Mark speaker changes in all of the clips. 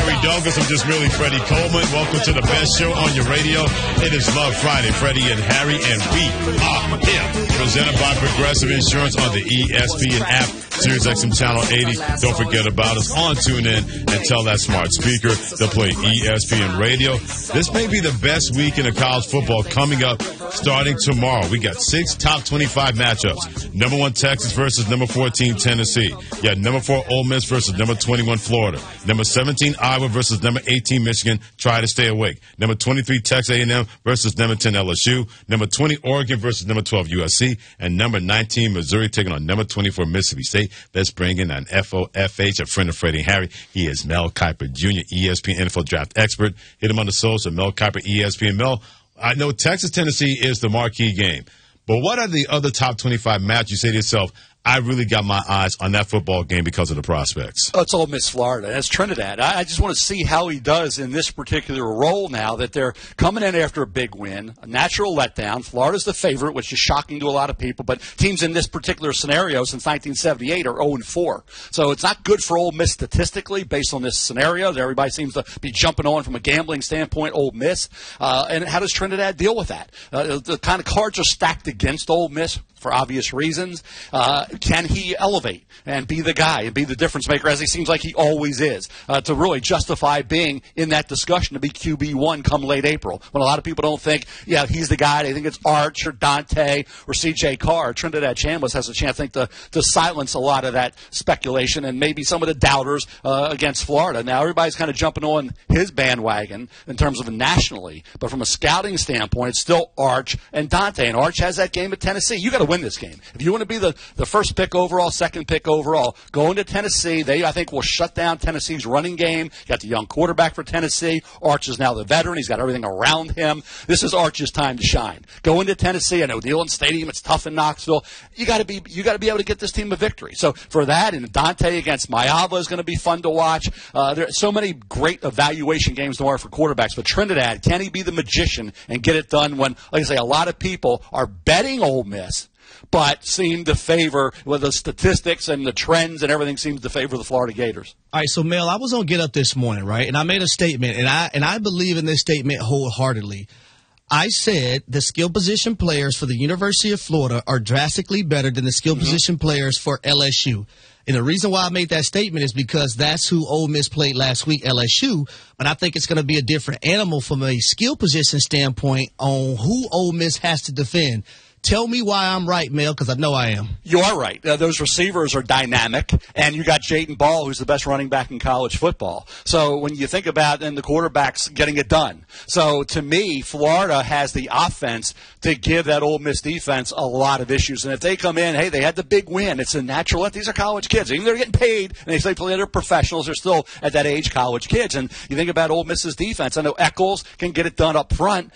Speaker 1: Harry Douglas. I'm just merely Freddie Coleman. Welcome to the best show on your radio. It is Love Friday. Freddie and Harry, and we are here. Presented by Progressive Insurance on the ESPN app, Sirius XM Channel 80. Don't forget about us on TuneIn and tell that smart speaker to play ESPN Radio. This may be the best week in the college football coming up starting tomorrow. We got 6 top 25 matchups. Number 1 Texas versus number 14 Tennessee. You got number 4 Ole Miss versus number 21 Florida. Number 17 Iowa versus number 18 Michigan. Try to stay awake. Number 23 Texas A&M versus number 10 LSU. Number 20 Oregon versus number 12 USC. And number 19 Missouri taking on number 24 Mississippi State. Let's bring in an FOFH, a friend of Freddie and Harry. He is Mel Kiper Jr., ESPN NFL draft expert. Hit him on the social, Mel Kiper, ESPN. Mel, I know Texas-Tennessee is the marquee game, but what are the other top 25 matches? You say to yourself, I really got my eyes on that football game because of the prospects.
Speaker 2: Oh, it's Ole Miss, Florida. That's Trinidad. I just want to see how he does in this particular role now that they're coming in after a big win, a natural letdown. Florida's the favorite, which is shocking to a lot of people, but teams in this particular scenario since 1978 are 0-4. So it's not good for Ole Miss statistically based on this scenario. Everybody seems to be jumping on from a gambling standpoint, Ole Miss. And how does Trinidad deal with that? The kind of cards are stacked against Ole Miss for obvious reasons. Can he elevate and be the guy and be the difference maker, as he seems like he always is, to really justify being in that discussion to be QB1 come late April, when a lot of people don't think, yeah, he's the guy. They think it's Arch or Dante or C.J. Carr. Trinidad Chambliss has a chance, I think, to silence a lot of that speculation and maybe some of the doubters against Florida. Now, everybody's kind of jumping on his bandwagon in terms of nationally, but from a scouting standpoint, it's still Arch and Dante, and Arch has that game at Tennessee. You got to win this game. If you want to be the first pick overall, second pick overall, go into Tennessee. They, I think, will shut down Tennessee's running game. You got the young quarterback for Tennessee. Arch is now the veteran. He's got everything around him. This is Arch's time to shine. Go into Tennessee. I know Neyland Stadium, it's tough in Knoxville. You got to be able to get this team a victory. So for that, and Dante against Mayava is going to be fun to watch. There are so many great evaluation games tomorrow for quarterbacks. But Trinidad, can he be the magician and get it done when, like I say, a lot of people are betting Ole Miss, but seem to favor, with the statistics and the trends and everything seems to favor the Florida Gators.
Speaker 3: All right, so Mel, I was on Get Up this morning, right? And I made a statement, and I believe in this statement wholeheartedly. I said the skill position players for the University of Florida are drastically better than the skill position players for LSU. And the reason why I made that statement is because that's who Ole Miss played last week, LSU. But I think it's going to be a different animal from a skill position standpoint on who Ole Miss has to defend. Tell me why I'm right, Mel, because I know I am.
Speaker 2: You are right. Those receivers are dynamic, and you got Jaden Ball, who's the best running back in college football. So when you think about and the quarterbacks getting it done. So to me, Florida has the offense to give that Ole Miss defense a lot of issues. And if they come in, hey, they had the big win. It's a natural. These are college kids. Even though they're getting paid, and they say they're professionals, they're still at that age college kids. And you think about Ole Miss's defense. I know Eccles can get it done up front.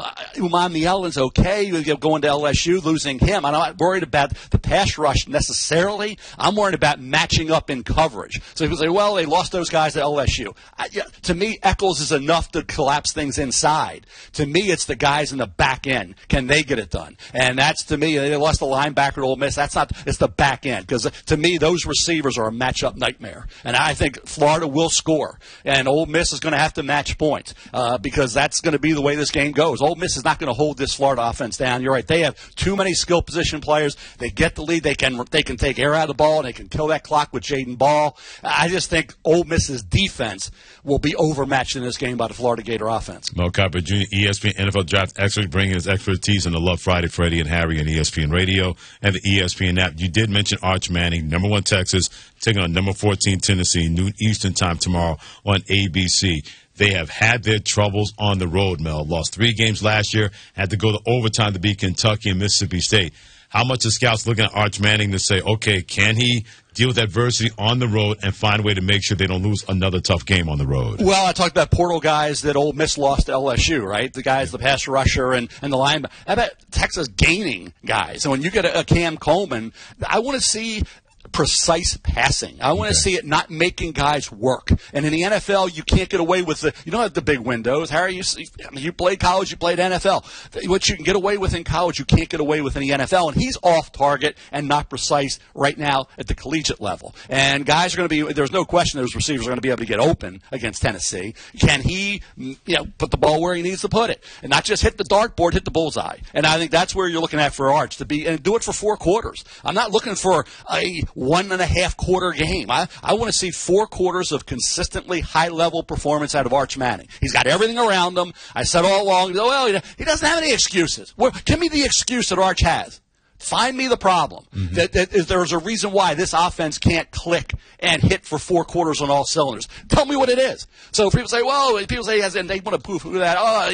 Speaker 2: Umami Ellen's okay. You going to LSU, losing him. I'm not worried about the pass rush necessarily. I'm worried about matching up in coverage. So people say, well, they lost those guys to LSU. To me, Eccles is enough to collapse things inside. To me, it's the guys in the back end. Can they get it done? And that's, to me, they lost the linebacker to Ole Miss. It's the back end. Because to me, those receivers are a matchup nightmare. And I think Florida will score. And Ole Miss is going to have to match points because that's going to be the way this game goes. Ole Miss is not going to hold this Florida offense down. You're right. They have too many skill position players. They get the lead. They can take air out of the ball, and they can kill that clock with Jaden Ball. I just think Ole Miss's defense will be overmatched in this game by the Florida Gator offense.
Speaker 1: Mel Kiper Jr., ESPN NFL draft expert, bringing his expertise in the Love Friday, Freddie and Harry on ESPN Radio and the ESPN app. You did mention Arch Manning, number 1 Texas, taking on number 14 Tennessee, noon Eastern time tomorrow on ABC. They have had their troubles on the road, Mel. Lost 3 games last year, had to go to overtime to beat Kentucky and Mississippi State. How much are scouts looking at Arch Manning to say, okay, can he deal with adversity on the road and find a way to make sure they don't lose another tough game on the road?
Speaker 2: Well, I talked about portal guys that Ole Miss lost to LSU, right? The guys, the pass rusher and the linebacker. I bet Texas gaining guys. And when you get a Cam Coleman, I want to see precise passing. I want to see it not making guys work. And in the NFL, you can't get away with you don't have the big windows. Harry, you played college, you played NFL. What you can get away with in college, you can't get away with in the NFL. And he's off target and not precise right now at the collegiate level. And guys are going to be, there's no question those receivers are going to be able to get open against Tennessee. Can he, put the ball where he needs to put it? And not just hit the dartboard, hit the bullseye. And I think that's where you're looking at for Arch to be, and do it for 4 quarters. I'm not looking for a 1.5 quarter game. I want to see 4 quarters of consistently high-level performance out of Arch Manning. He's got everything around him. I said all along, well, he doesn't have any excuses. Give me the excuse that Arch has. Find me the problem. Mm-hmm. There's a reason why this offense can't click and hit for 4 quarters on all cylinders. Tell me what it is. So people say, and they want to poof that.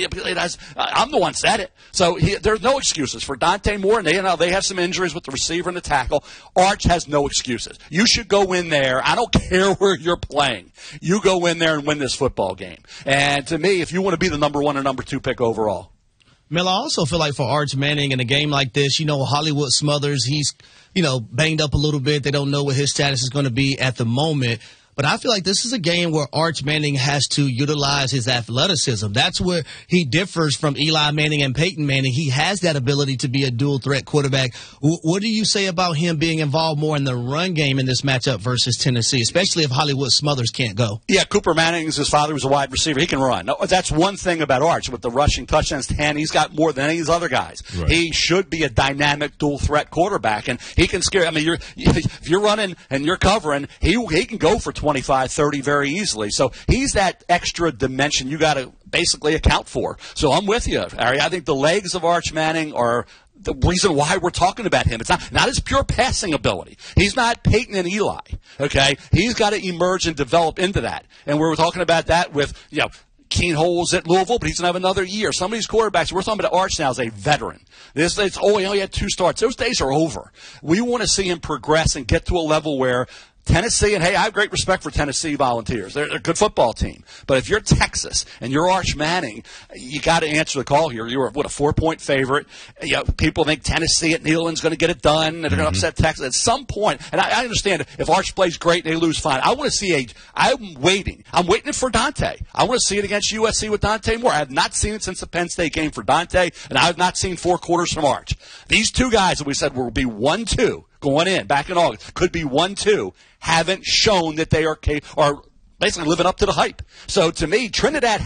Speaker 2: I'm the one that said it. So there's no excuses for Dante Moore, and they have some injuries with the receiver and the tackle. Arch has no excuses. You should go in there. I don't care where you're playing. You go in there and win this football game. And to me, if you want to be the number 1 or number 2 pick overall.
Speaker 3: Mel, I also feel like for Arch Manning in a game like this, Hollywood Smothers, he's, banged up a little bit. They don't know what his status is going to be at the moment. But I feel like this is a game where Arch Manning has to utilize his athleticism. That's where he differs from Eli Manning and Peyton Manning. He has that ability to be a dual-threat quarterback. What do you say about him being involved more in the run game in this matchup versus Tennessee, especially if Hollywood Smothers can't go?
Speaker 2: Yeah, Cooper Manning's his father was a wide receiver. He can run. That's one thing about Arch. With the rushing touchdowns to hand, he's got more than any of these other guys. Right. He should be a dynamic dual-threat quarterback, and he can scare. If you're running and you're covering, he can go for 25, 30 very easily. So he's that extra dimension you got to basically account for. So I'm with you, Harry. I think the legs of Arch Manning are the reason why we're talking about him. It's not his pure passing ability. He's not Peyton and Eli, okay? He's got to emerge and develop into that. And we're talking about that with, Keen Holes at Louisville, but he's going to have another year. Some of these quarterbacks, we're talking about Arch now as a veteran. He only had 2 starts. Those days are over. We want to see him progress and get to a level where Tennessee, and hey, I have great respect for Tennessee Volunteers. They're a good football team. But if you're Texas and you're Arch Manning, you got to answer the call here. You're a 4-point favorite. People think Tennessee at Neyland's going to get it done. They're going to upset Texas at some point. And I understand if Arch plays great and they lose, fine. I want to see I'm waiting for Dante. I want to see it against USC with Dante Moore. I have not seen it since the Penn State game for Dante, and I have not seen 4 quarters from Arch. These 2 guys that we said will be 1-2 going in back in August, could be 1-2, haven't shown that they are basically living up to the hype. So to me, Trinidad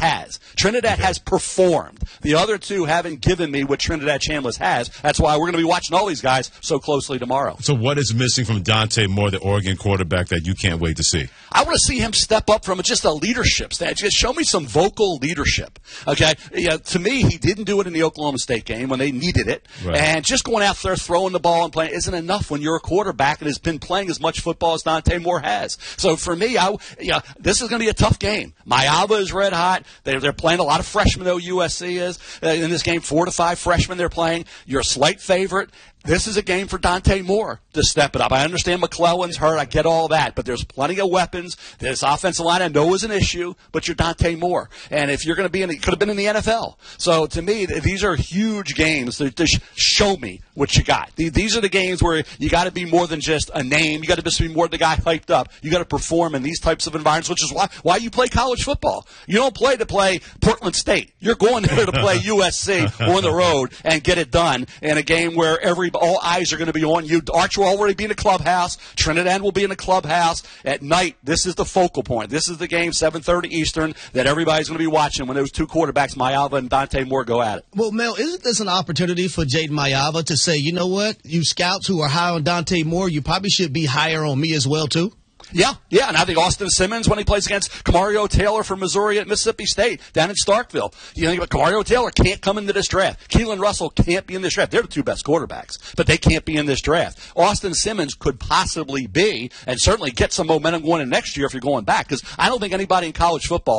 Speaker 2: has performed. The other 2 haven't given me what Trinidad Chambliss has. That's why we're going to be watching all these guys so closely tomorrow.
Speaker 1: So what is missing from Dante Moore, the Oregon quarterback, that you can't wait to see?
Speaker 2: I want to see him step up from just a leadership stage. Just show me some vocal leadership. Okay? To me, he didn't do it in the Oklahoma State game when they needed it. Right. And just going out there throwing the ball and playing isn't enough when you're a quarterback and has been playing as much football as Dante Moore has. So for me, this is going to be a tough game. Mayava is red hot. They're playing a lot of freshmen, though, USC is. In this game, 4 to 5 freshmen they're playing. You're a slight favorite. This is a game for Dante Moore to step it up. I understand McClellan's hurt. I get all that. But there's plenty of weapons. This offensive line I know is an issue, but you're Dante Moore. And if you're going to be could have been in the NFL. So to me, these are huge games. To show me what you got. These are the games where you got to be more than just a name. You got to just be more than the guy hyped up. You got to perform in these types of environments, which is why you play college football. You don't play to play Portland State. You're going there to play USC on the road and get it done in a game where all eyes are going to be on you. Arch will already be in the clubhouse. Trinidad will be in the clubhouse. At night, this is the focal point. This is the game, 7:30 Eastern, that everybody's going to be watching when those 2 quarterbacks, Mayava and Dante Moore, go at it.
Speaker 3: Well, Mel, isn't this an opportunity for Jaden Mayava to say, you know what, you scouts who are high on Dante Moore, you probably should be higher on me as well, too?
Speaker 2: Yeah, and I think Austin Simmons, when he plays against Kamario Taylor from Missouri at Mississippi State down in Starkville, Kamario Taylor can't come into this draft. Keelan Russell can't be in this draft. They're the 2 best quarterbacks, but they can't be in this draft. Austin Simmons could possibly be, and certainly get some momentum going in next year if you're going back, because I don't think anybody in college football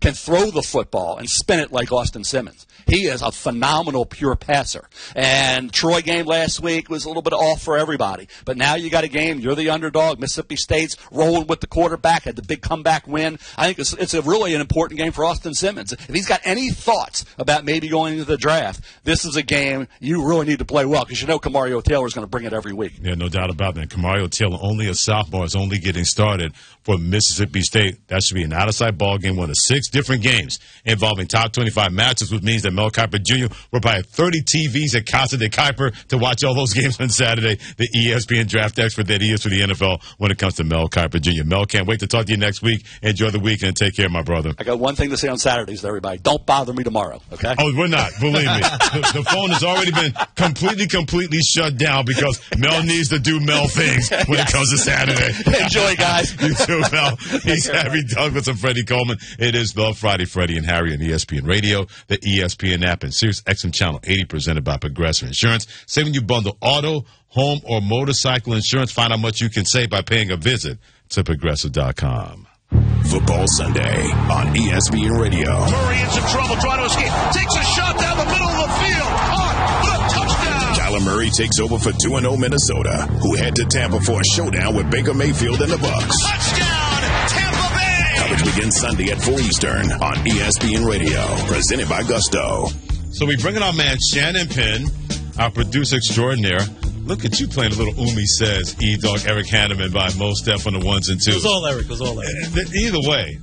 Speaker 2: can throw the football and spin it like Austin Simmons. He is a phenomenal pure passer. And Troy game last week was a little bit off for everybody. But now you got a game, you're the underdog. Mississippi State's rolling with the quarterback, had the big comeback win. I think it's a really an important game for Austin Simmons. If he's got any thoughts about maybe going into the draft, this is a game you really need to play well because you know Kamario Taylor is going to bring it every week.
Speaker 1: Yeah, no doubt about that. Kamario Taylor, only a sophomore, is only getting started for Mississippi State. That should be an out-of-sight ball game, one of 6 different games involving top 25 matchups, which means that Mel Kiper Jr. will buy 30 TVs at Casa de Kiper to watch all those games on Saturday. The ESPN draft expert that he is for the NFL when it comes to Mel Kiper Jr. Mel, can't wait to talk to you next week. Enjoy the weekend and take care, my brother.
Speaker 2: I got one thing to say on Saturdays to everybody. Don't bother me tomorrow, okay?
Speaker 1: Oh, we're not. Believe me. The phone has already been completely shut down because Mel needs to do Mel things when it comes to Saturday.
Speaker 2: Enjoy, guys.
Speaker 1: You too, Mel. He's Harry Douglas and Freddie Coleman. It is Mel Friday, Freddie and Harry on ESPN Radio, the ESPN app, and Sirius XM Channel 80 presented by Progressive Insurance. Say when you bundle auto, home, or motorcycle insurance, find out how much you can save by paying a visit to Progressive.com.
Speaker 4: Football Sunday on ESPN Radio.
Speaker 5: Murray in some trouble, trying to escape. Takes a shot down the middle of the field. Caught for a touchdown.
Speaker 4: Kyler Murray takes over for 2-0 Minnesota, who head to Tampa for a showdown with Baker Mayfield and the Bucs.
Speaker 5: Touchdown, Tampa Bay.
Speaker 4: Coverage begins Sunday at 4 Eastern on ESPN Radio. Presented by Gusto.
Speaker 1: So we bring in our man Shannon Penn, our producer extraordinaire. Look at you playing a little Umi Says, E-Dog, Eric Hanneman by Mos Def on the 1s and 2s.
Speaker 6: It was all Eric. It was all Eric.
Speaker 1: Either way,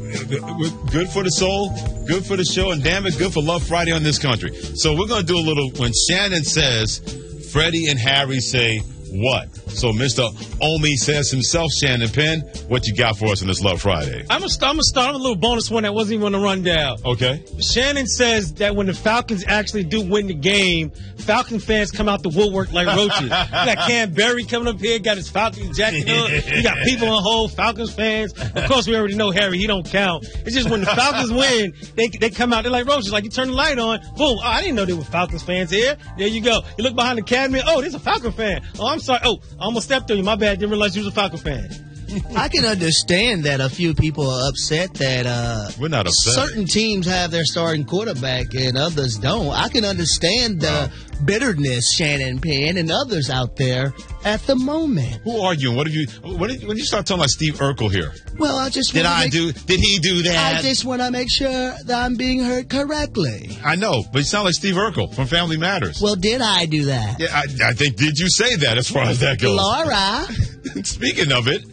Speaker 1: good for the soul, good for the show, and damn it, good for Love Friday on this country. So we're going to do a little, when Shannon says, Freddie and Harry say what? So Mr. Omi Says himself, Shannon Penn, what you got for us on this Love Friday?
Speaker 6: I'm going to start with a little bonus one that wasn't even on the rundown.
Speaker 1: Okay.
Speaker 6: Shannon says that when the Falcons actually do win the game, Falcon fans come out the woodwork like roaches. You got Cam Berry coming up here, got his Falcon jacket on. You got people on hold, Falcons fans. Of course, we already know Harry, he don't count. It's just when the Falcons win, they come out, they're like roaches. Like you turn the light on, boom. Oh, I didn't know there were Falcons fans here. There you go. You look behind the camera, oh, there's a Falcon fan. Oh, I'm sorry. Oh, I almost stepped on you. My bad. Didn't realize you was a Falcon fan.
Speaker 3: I can understand that a few people are upset that
Speaker 1: we're not upset.
Speaker 3: Certain teams have their starting quarterback and others don't. I can understand the bitterness, Shannon Penn, and others out there at the moment.
Speaker 1: Who are you? What have you? When did you start talking like Steve Urkel here?
Speaker 3: Well, I just
Speaker 1: did he do that?
Speaker 3: I just want to make sure that I'm being heard correctly.
Speaker 1: I know, but you sound like Steve Urkel from Family Matters.
Speaker 3: Well, did I do that?
Speaker 1: Yeah, I think did you say that as far as that goes?
Speaker 3: Laura.
Speaker 1: Speaking of it.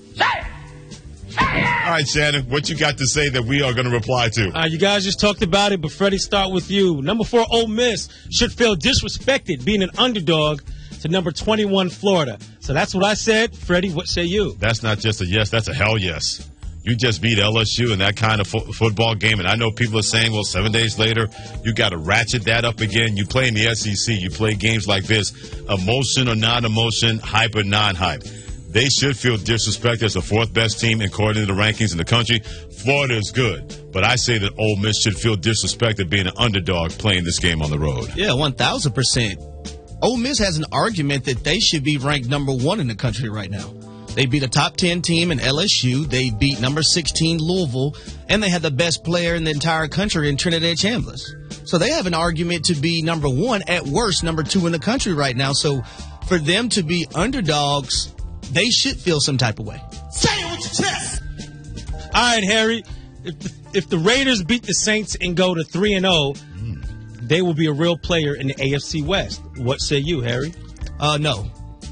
Speaker 1: All right, Shannon, what you got to say that we are going to reply to?
Speaker 6: You guys just talked about it, but Freddie, start with you. Number 4, Ole Miss should feel disrespected being an underdog to number 21, Florida. So that's what I said. Freddie, what say you?
Speaker 1: That's not just a yes, that's a hell yes. You just beat LSU in that kind of football game, and I know people are saying, well, 7 days later, you got to ratchet that up again. You play in the SEC. You play games like this, emotion or non-emotion, hype or non-hype. They should feel disrespected as the 4th best team according to the rankings in the country. Florida is good, but I say that Ole Miss should feel disrespected being an underdog playing this game on the road.
Speaker 3: Yeah, 1,000%. Ole Miss has an argument that they should be ranked number 1 in the country right now. They beat a top 10 team in LSU. They beat number 16 Louisville, and they had the best player in the entire country in Trinidad Chambliss. So they have an argument to be number 1, at worst number 2 in the country right now. So for them to be underdogs, they should feel some type of way.
Speaker 5: Say it with your chest.
Speaker 6: All right, Harry. If the Raiders beat the Saints and go to 3-0, they will be a real player in the AFC West. What say you, Harry?
Speaker 3: No.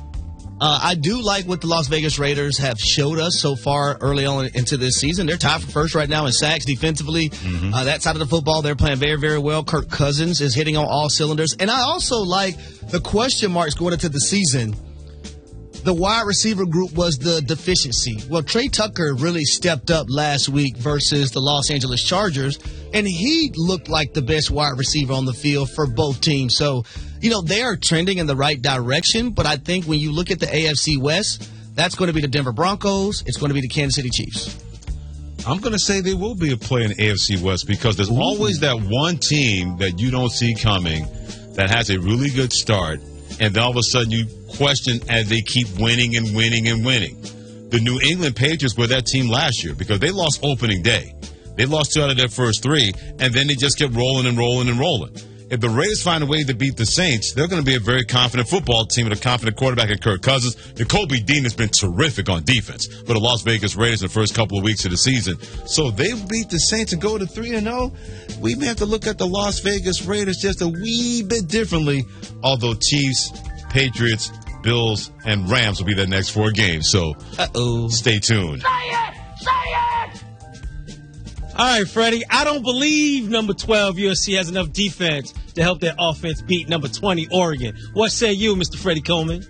Speaker 3: I do like what the Las Vegas Raiders have showed us so far early on into this season. They're tied for first right now in sacks defensively. That side of the football, they're playing very, very well. Kirk Cousins is hitting on all cylinders. And I also like the question marks going into the season. The wide receiver group was the deficiency. Well, Trey Tucker really stepped up last week versus the Los Angeles Chargers, and he looked like the best wide receiver on the field for both teams. So, they are trending in the right direction, but I think when you look at the AFC West, that's going to be the Denver Broncos. It's going to be the Kansas City Chiefs.
Speaker 1: I'm going to say they will be a play in the AFC West because there's always that one team that you don't see coming that has a really good start, and then all of a sudden you question as they keep winning and winning and winning. The New England Patriots were that team last year because they lost opening day. They lost 2 out of their first 3, and then they just kept rolling and rolling and rolling. If the Raiders find a way to beat the Saints, they're going to be a very confident football team with a confident quarterback in Kirk Cousins. Jacoby Dean has been terrific on defense for the Las Vegas Raiders in the first couple of weeks of the season. So if they beat the Saints and go to 3-0, we may have to look at the Las Vegas Raiders just a wee bit differently, although Chiefs, Patriots, Bills, and Rams will be their next 4 games. So stay tuned.
Speaker 6: All right, Freddie, I don't believe number 12 USC has enough defense to help their offense beat number 20 Oregon. What say you, Mr. Freddie Coleman?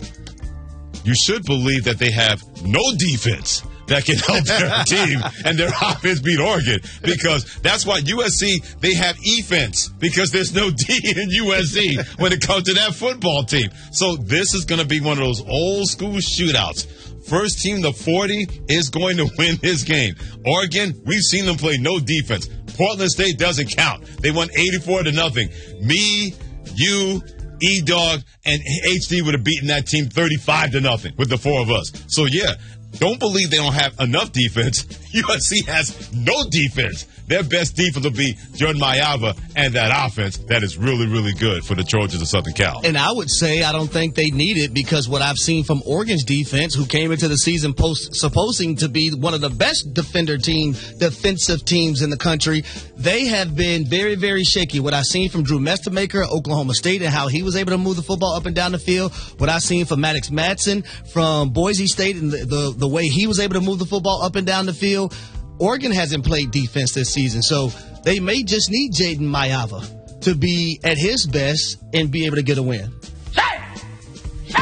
Speaker 1: You should believe that they have no defense that can help their team and their offense beat Oregon, because that's why USC, they have offense, because there's no D in USC when it comes to that football team. So this is going to be one of those old school shootouts. First team to 40 is going to win this game. Oregon, we've seen them play no defense. Portland State doesn't count. They won 84-0. Me, you, E-Dog, and HD would have beaten that team 35-0 with the 4 of us. So, yeah, don't believe they don't have enough defense. USC has no defense. Their best defense will be Jordan Mayava and that offense that is really, really good for the Trojans of Southern Cal.
Speaker 3: And I would say I don't think they need it, because what I've seen from Oregon's defense, who came into the season supposing to be one of the best defensive teams in the country, they have been very, very shaky. What I've seen from Drew Mestemaker at Oklahoma State and how he was able to move the football up and down the field, what I've seen from Maddox Madsen from Boise State and the way he was able to move the football up and down the field, Oregon hasn't played defense this season, so they may just need Jaden Mayava to be at his best and be able to get a win.
Speaker 6: All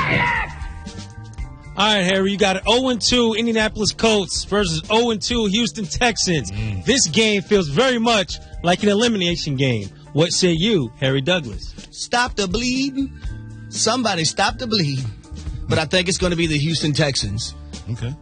Speaker 6: right, Harry, you got it. 0-2 Indianapolis Colts versus 0-2 Houston Texans. This game feels very much like an elimination game. What say you, Harry Douglas?
Speaker 3: Stop the bleeding. Somebody stop the bleed. But I think it's going to be the Houston Texans.
Speaker 1: Okay.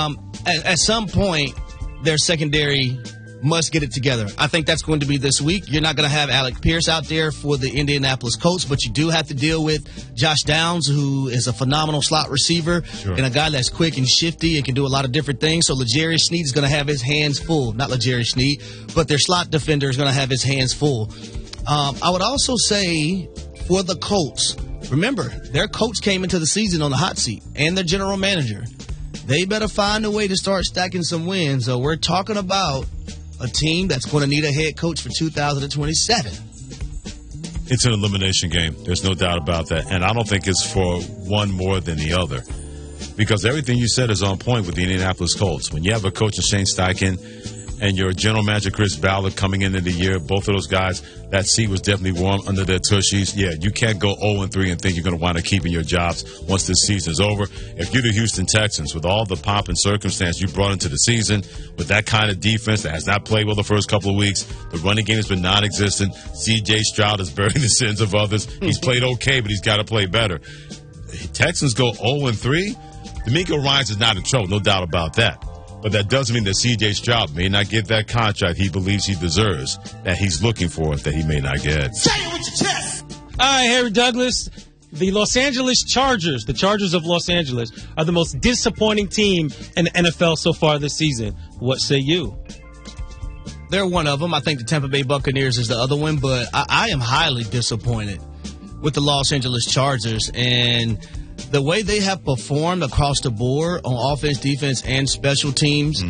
Speaker 3: At some point, their secondary must get it together. I think that's going to be this week. You're not going to have Alec Pierce out there for the Indianapolis Colts, but you do have to deal with Josh Downs, who is a phenomenal slot receiver, and a guy that's quick and shifty and can do a lot of different things. So L'Jarius Sneed is going to have his hands full. Not L'Jarius Sneed, but their slot defender is going to have his hands full. I would also say for the Colts, remember, their coach came into the season on the hot seat, and their general manager. They better find a way to start stacking some wins. So we're talking about a team that's going to need a head coach for 2027.
Speaker 1: It's an elimination game. There's no doubt about that. And I don't think it's for one more than the other, because everything you said is on point with the Indianapolis Colts. When you have a coach in Shane Steichen and your general manager, Chris Ballard, coming into the year, both of those guys, that seat was definitely warm under their tushies. Yeah, you can't go 0-3 and think you're going to wind up keeping your jobs once this season is over. If you're the Houston Texans, with all the pomp and circumstance you brought into the season, with that kind of defense that has not played well the first couple of weeks, the running game has been non-existent. C.J. Stroud is burying the sins of others. He's played okay, but he's got to play better. Texans go 0-3. D'Amico Ryans is not in trouble, no doubt about that. But that doesn't mean that C.J. Stroud may not get that contract he believes he deserves, that he's looking for, that he may not get.
Speaker 6: Say it with your chest! All right, Harry Douglas. The Los Angeles Chargers, the Chargers of Los Angeles, are the most disappointing team in the NFL so far this season. What say you?
Speaker 3: They're one of them. I think the Tampa Bay Buccaneers is the other one, but I am highly disappointed with the Los Angeles Chargers and the way they have performed across the board on offense, defense, and special teams.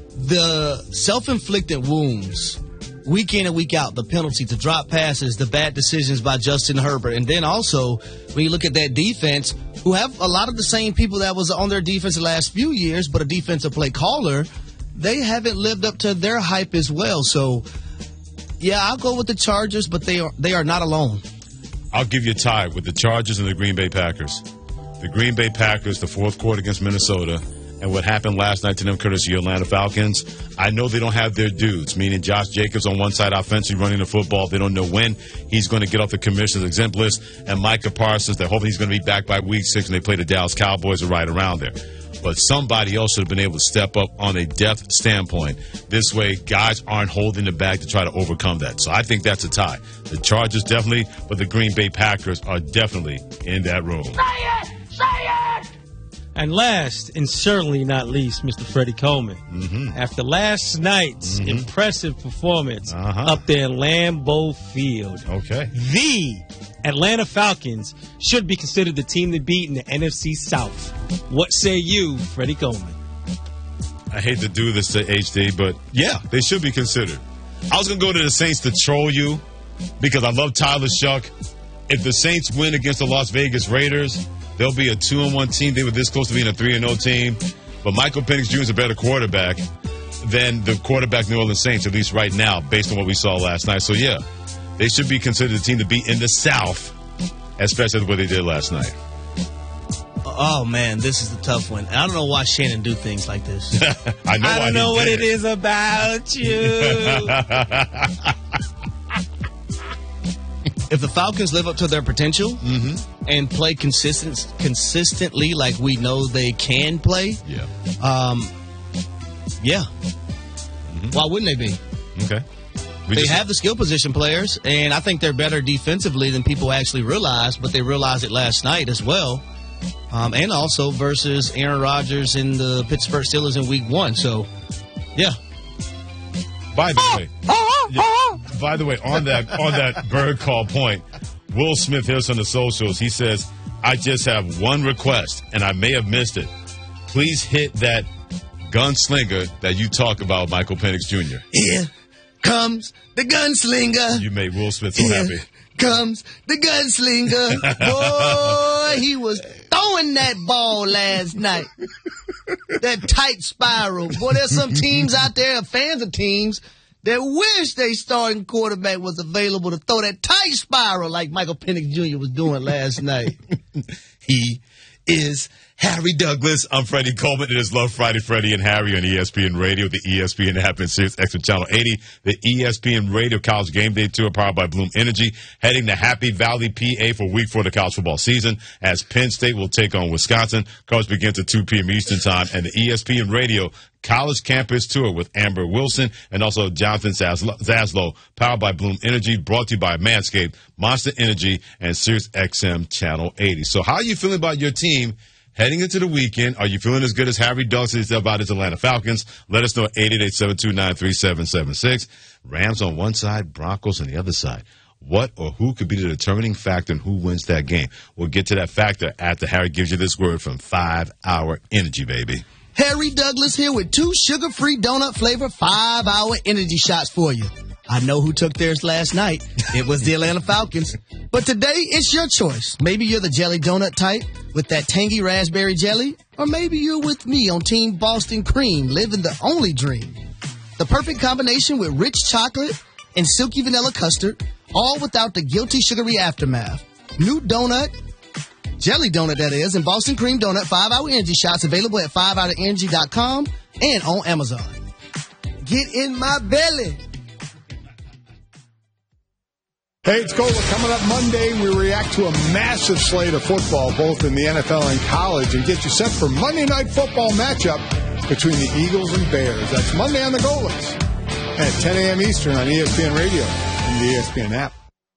Speaker 3: The self-inflicted wounds, week in and week out, the penalties, the drop passes, the bad decisions by Justin Herbert. And then also, when you look at that defense, who have a lot of the same people that was on their defense the last few years, but a defensive play caller, they haven't lived up to their hype as well. So, yeah, I'll go with the Chargers, but they are not alone.
Speaker 1: I'll give you a tie with the Chargers and the Green Bay Packers. The Green Bay Packers, the fourth quarter against Minnesota, and what happened last night to them courtesy of Atlanta Falcons. I know they don't have their dudes, meaning Josh Jacobs on one side offensively running the football. They don't know when he's going to get off the commissioner's exempt list. And Micah Parsons, they're hoping he's going to be back by week 6 and they play the Dallas Cowboys right around there. But somebody else should have been able to step up on a depth standpoint. This way, guys aren't holding the bag to try to overcome that. So I think that's a tie. The Chargers definitely, but the Green Bay Packers are definitely in that room.
Speaker 6: Say it! Say it! And last, and certainly not least, Mr. Freddie Coleman. After last night's impressive performance up there in Lambeau Field, the Atlanta Falcons should be considered the team to beat in the NFC South. What say you, Freddie Coleman?
Speaker 1: I hate to do this to HD, but yeah, they should be considered. I was going to go to the Saints to troll you because I love Tyler Shuck. If the Saints win against the Las Vegas Raiders, they'll be a 2-1 team. They were this close to being a 3-0 team. But Michael Penix Jr. is a better quarterback than the quarterback New Orleans Saints, at least right now, based on what we saw last night. So, yeah, they should be considered the team to beat in the South, especially what they did last night.
Speaker 3: Oh, man, this is the tough one. I don't know why Shannon do things like this.
Speaker 1: I don't know
Speaker 6: what it is about you.
Speaker 3: If the Falcons live up to their potential and play consistently like we know they can play, why wouldn't they be?
Speaker 1: Okay.
Speaker 3: They have the skill position players, and I think they're better defensively than people actually realize, but they realized it last night as well. And also versus Aaron Rodgers and the Pittsburgh Steelers in Week 1. So, yeah.
Speaker 1: By the way, on that bird call point, Will Smith here on the socials, he says, I just have one request, and I may have missed it. Please hit that gunslinger that you talk about, Michael Penix Jr.
Speaker 3: Here comes the gunslinger.
Speaker 1: You made Will Smith so happy.
Speaker 3: Comes the gunslinger. Boy, he was throwing that ball last night. That tight spiral. Boy, there's some teams out there, fans of teams, that wish their starting quarterback was available to throw that tight spiral like Michael Penix Jr. was doing last night.
Speaker 1: He is Harry Douglas. I'm Freddie Coleman. It is Love Friday, Freddie and Harry on ESPN Radio, the ESPN app, and Sirius XM Channel 80. The ESPN Radio College Game Day Tour powered by Bloom Energy, heading to Happy Valley, PA for week 4 of the college football season as Penn State will take on Wisconsin. Coverage begins at 2 p.m. Eastern Time, and the ESPN Radio College Campus Tour with Amber Wilson and also Jonathan Zaslow, powered by Bloom Energy, brought to you by Manscaped, Monster Energy, and Sirius XM Channel 80. So how are you feeling about your team heading into the weekend? Are you feeling as good as Harry Douglas is about his Atlanta Falcons? Let us know at 888-729-3776. Rams on one side, Broncos on the other side. What or who could be the determining factor in who wins that game? We'll get to that factor after Harry gives you this word from 5 Hour Energy, baby.
Speaker 3: Harry Douglas here with 2 sugar-free donut flavor 5 Hour Energy shots for you. I know who took theirs last night. It was the Atlanta Falcons. But today, it's your choice. Maybe you're the jelly donut type with that tangy raspberry jelly, or maybe you're with me on Team Boston Cream, living the only dream. The perfect combination with rich chocolate and silky vanilla custard, all without the guilty sugary aftermath. New donut, jelly donut that is, and Boston Cream Donut 5 Hour Energy shots available at 5hourenergy.com and on Amazon. Get in my belly.
Speaker 7: Hey, it's Cola. Coming up Monday, we react to a massive slate of football, both in the NFL and college, and get you set for Monday Night Football matchup between the Eagles and Bears. That's Monday on the Golas at 10 a.m. Eastern on ESPN Radio and the ESPN app.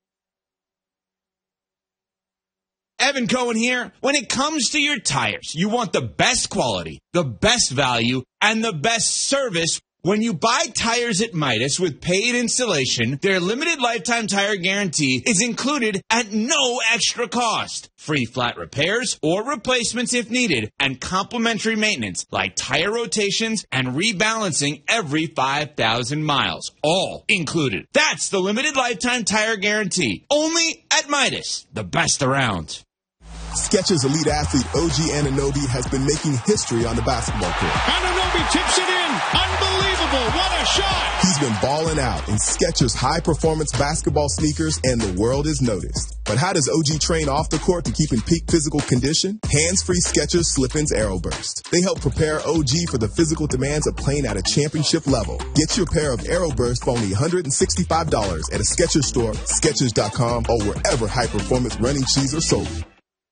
Speaker 8: Evan Cohen here. When it comes to your tires, you want the best quality, the best value, and the best service. When you buy tires at Midas with paid installation, their limited lifetime tire guarantee is included at no extra cost. Free flat repairs or replacements if needed, and complimentary maintenance like tire rotations and rebalancing every 5,000 miles. All included. That's the limited lifetime tire guarantee. Only at Midas, the best around.
Speaker 9: Skechers elite athlete OG Anunoby has been making history on the basketball court.
Speaker 5: Anunoby tips it in. Unbelievable. What a shot.
Speaker 9: He's been balling out in Skechers high-performance basketball sneakers, and the world is noticed. But how does OG train off the court to keep in peak physical condition? Hands-free Skechers Slip-ins Aeroburst. They help prepare OG for the physical demands of playing at a championship level. Get your pair of Aeroburst for only $165 at a Skechers store, Skechers.com, or wherever high-performance running shoes are sold.